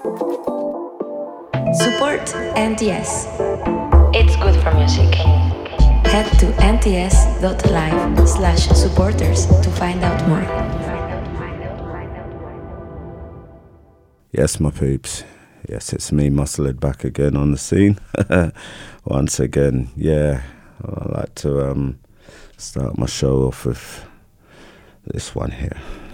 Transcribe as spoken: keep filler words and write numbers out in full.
Support N T S. It's good for music. Head to nts.live slash supporters to find out more. Yes, my peeps. Yes, it's me, Musclehead, back again on the scene. Once again, yeah. I like to um, start my show off with this one here.